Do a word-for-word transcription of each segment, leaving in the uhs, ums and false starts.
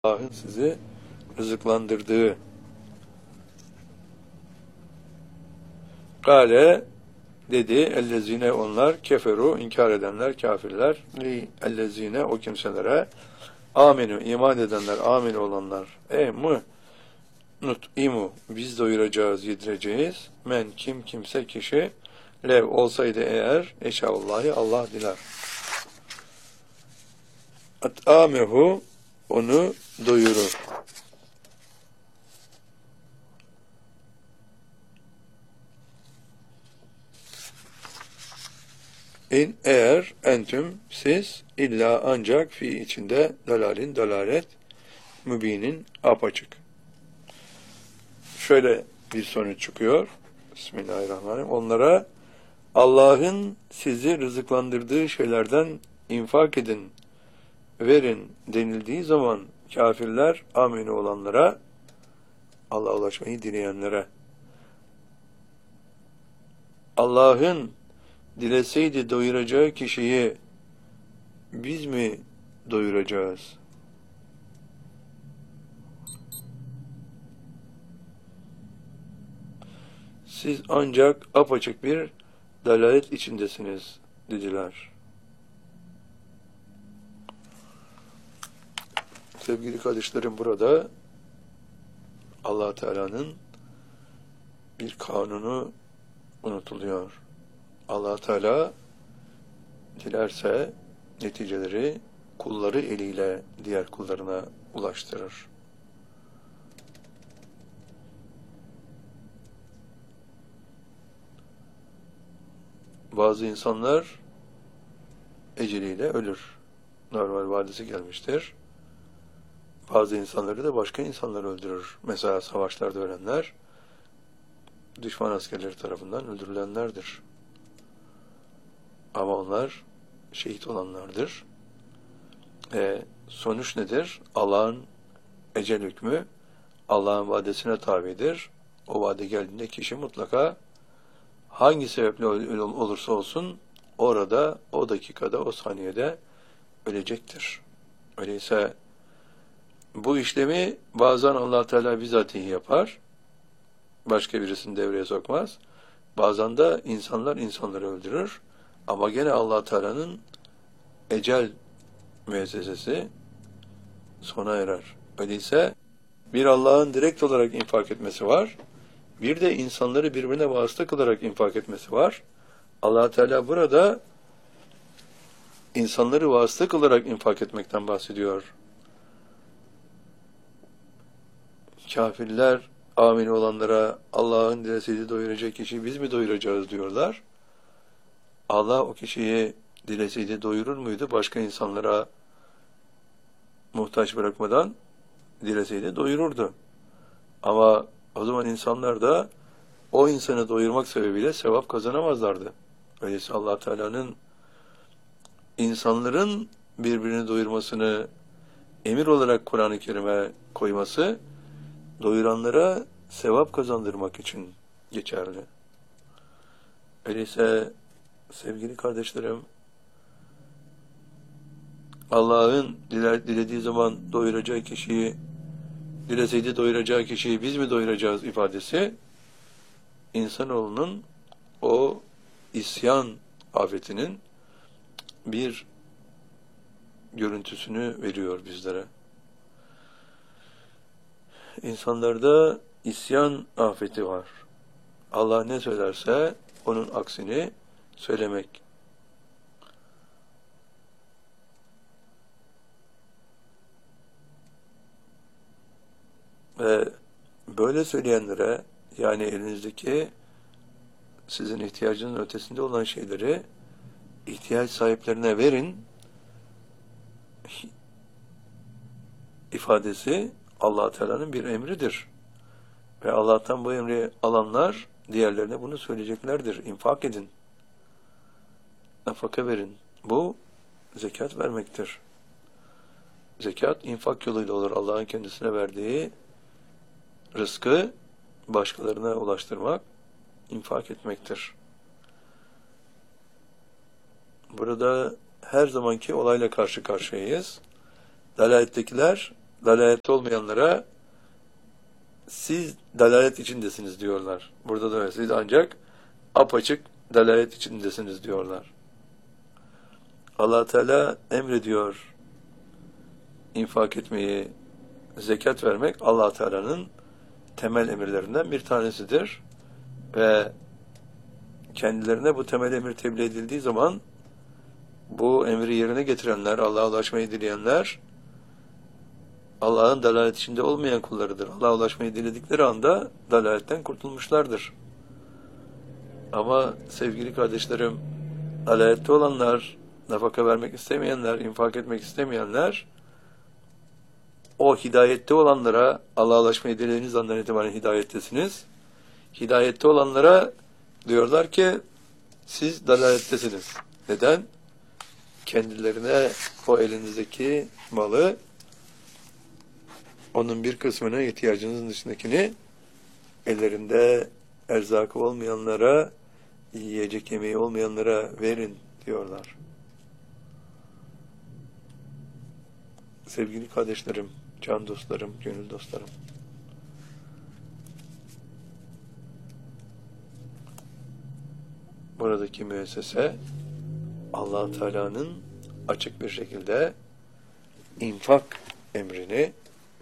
Allah'ın sizi rızıklandırdığı. Kale dedi ellezine onlar keferu inkar edenler kafirler li ellezine o kimselere aminu iman edenler amin olanlar e mu nut imu biz doyuracağız yedireceğiz men kim kimse kişi lev olsaydı eğer eşallahi Allah diler at'amehu onu doyurur. İn eğer entüm siz illa ancak fi içinde dalalin dalalet mübinin apaçık. Şöyle bir sonuç çıkıyor. Bismillahirrahmanirrahim. Onlara Allah'ın sizi rızıklandırdığı şeylerden infak edin, verin denildiği zaman kafirler amin olanlara, Allah'a ulaşmayı dileyenlere Allah'ın dileseydi doyuracağı kişiyi biz mi doyuracağız? Siz ancak apaçık bir dalalet içindesiniz dediler. Sevgili kardeşlerim, burada Allah Teala'nın bir kanunu unutuluyor. Allah Teala dilerse neticeleri kulları eliyle diğer kullarına ulaştırır. Bazı insanlar eceliyle ölür. Normal vadesi gelmiştir. Bazı insanları da başka insanlar öldürür. Mesela savaşlarda ölenler düşman askerleri tarafından öldürülenlerdir. Ama onlar şehit olanlardır. E, sonuç nedir? Allah'ın ecel hükmü Allah'ın vadesine tabidir. O vade geldiğinde kişi mutlaka hangi sebeple olursa olsun orada, o dakikada, o saniyede ölecektir. Öyleyse bu işlemi bazen Allah Teala bizatihi yapar. Başka birisini devreye sokmaz. Bazen de insanlar insanları öldürür. Ama gene Allah Teala'nın ecel müessesesi sona erer. Öyleyse bir Allah'ın direkt olarak infak etmesi var. Bir de insanları birbirine vasıta kılarak infak etmesi var. Allah Teala burada insanları vasıta kılarak infak etmekten bahsediyor. Kafirler amin olanlara Allah'ın dileseydi doyuracak kişiyi biz mi doyuracağız diyorlar. Allah o kişiyi dileseydi doyurur muydu? Başka insanlara muhtaç bırakmadan dileseydi doyururdu. Ama o zaman insanlar da o insanı doyurmak sebebiyle sevap kazanamazlardı. Öyleyse Allah Teala'nın insanların birbirini doyurmasını emir olarak Kur'an-ı Kerim'e koyması doyuranlara sevap kazandırmak için geçerli. Öyleyse sevgili kardeşlerim, Allah'ın dilediği zaman doyuracağı kişiyi, dileseydi doyuracağı kişiyi biz mi doyuracağız ifadesi, insanoğlunun o isyan afetinin bir görüntüsünü veriyor bizlere. İnsanlarda isyan afeti var. Allah ne söylerse onun aksini söylemek. Ve böyle söyleyenlere, yani elinizdeki sizin ihtiyacınızın ötesinde olan şeyleri ihtiyaç sahiplerine verin ifadesi Allah Teala'nın bir emridir. Ve Allah'tan bu emri alanlar diğerlerine bunu söyleyeceklerdir. İnfak edin. Nafaka verin. Bu zekat vermektir. Zekat infak yoluyla olur. Allah'ın kendisine verdiği rızkı başkalarına ulaştırmak, infak etmektir. Burada her zamanki olayla karşı karşıyayız. Dalalettekiler dalalette olmayanlara siz dalalet içindesiniz diyorlar. Burada da öyle. Siz ancak apaçık dalalet içindesiniz diyorlar. Allah Teala emrediyor infak etmeyi, zekat vermek Allah Teala'nın temel emirlerinden bir tanesidir. Ve kendilerine bu temel emir tebliğ edildiği zaman bu emri yerine getirenler, Allah'a ulaşmayı dileyenler Allah'ın dalalet içinde olmayan kullarıdır. Allah'a ulaşmayı diledikleri anda dalaletten kurtulmuşlardır. Ama sevgili kardeşlerim, dalalette olanlar, nafaka vermek istemeyenler, infak etmek istemeyenler, o hidayette olanlara, Allah'a ulaşmayı dilediğiniz andan itibaren hidayettesiniz. Hidayette olanlara diyorlar ki, siz dalalettesiniz. Neden? Kendilerine o elinizdeki malı, onun bir kısmını, ihtiyacınızın dışındakini, ellerinde erzakı olmayanlara, yiyecek yemeği olmayanlara verin diyorlar. Sevgili kardeşlerim, can dostlarım, gönül dostlarım. Buradaki müessese Allah Teala'nın açık bir şekilde infak emrini,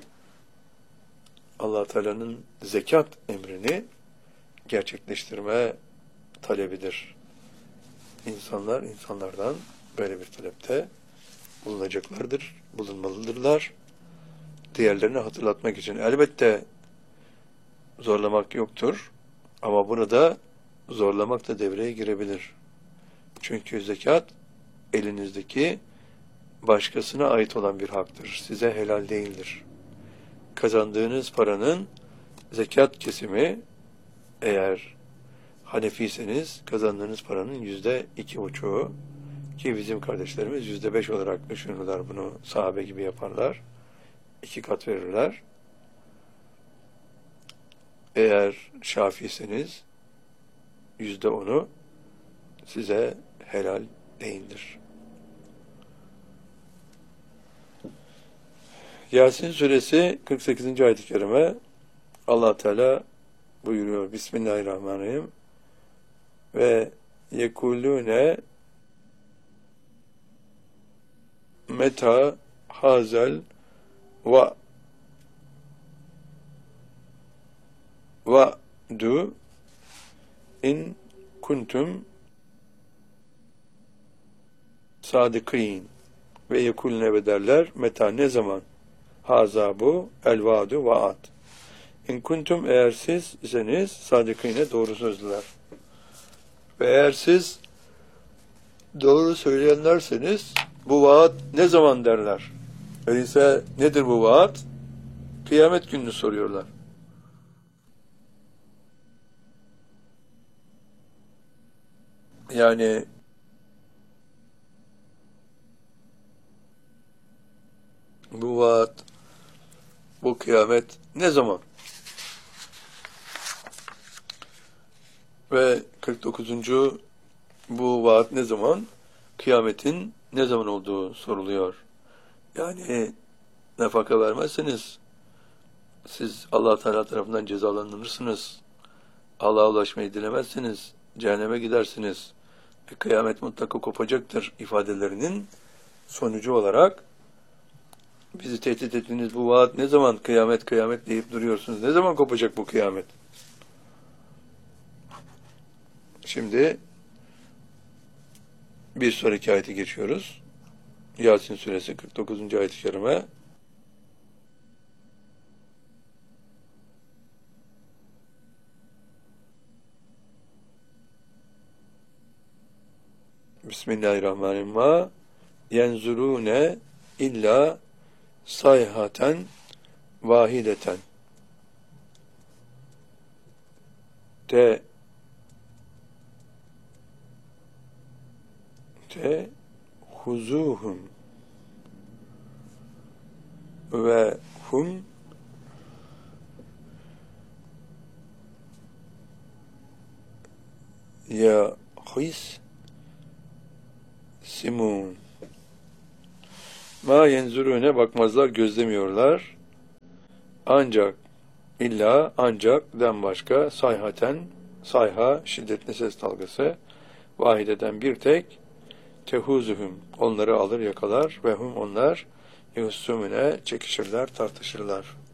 Allah Teala'nın zekat emrini gerçekleştirme talebidir. İnsanlar insanlardan böyle bir talepte bulunacaklardır, bulunmalıdırlar. Diğerlerini hatırlatmak için elbette zorlamak yoktur ama burada zorlamak da devreye girebilir. Çünkü zekat elinizdeki başkasına ait olan bir haktır. Size helal değildir. Kazandığınız paranın zekat kesimi, eğer Hanefiyseniz kazandığınız paranın yüzde iki buçuğu, ki bizim kardeşlerimiz yüzde beş olarak düşünürler, bunu sahabe gibi yaparlar. İki kat verirler. Eğer Şafiiseniz yüzde onu size helal değildir. Yasin suresi kırk sekizinci ayet-i kerime Allah Teala buyuruyor. Bismillahirrahmanirrahim. Ve yekulune meta hazel ve va'du in kuntum sadıkîn. Ve yekulune ve derler meta ne zaman haza bu el vaadu vaat. İn kuntum eğer siz iseniz sadıkîne doğru sözlüler. Ve eğer siz doğru söyleyenlerseniz bu vaat ne zaman derler? Öyleyse nedir bu vaat? Kıyamet gününü soruyorlar. Yani bu vaat, bu kıyamet ne zaman? Ve kırk dokuzuncu bu vaat ne zaman? Kıyametin ne zaman olduğu soruluyor. Yani nafaka vermezseniz siz Allah Teala tarafından cezalandırırsınız. Allah'a ulaşmayı dilemezseniz cehenneme gidersiniz. Ve kıyamet mutlaka kopacaktır ifadelerinin sonucu olarak bizi tehdit ettiğiniz bu vaat ne zaman kıyamet kıyamet deyip duruyorsunuz? Ne zaman kopacak bu kıyamet? Şimdi bir sonraki ayete geçiyoruz. Yasin suresi kırk dokuzuncu ayet-i kerime. Bismillahirrahmanirrahim. Ma yenzurune illa sayhaten vahideten. Te te huzuhum ve hum ya his simun. Ma yenzurune yenzurune bakmazlar, gözlemiyorlar. Ancak illa ancak den başka sayhaten sayha şiddetli ses dalgası vahideden bir tek tehuzuhum onları alır yakalar ve hum onlar yuhsumune çekişirler tartışırlar.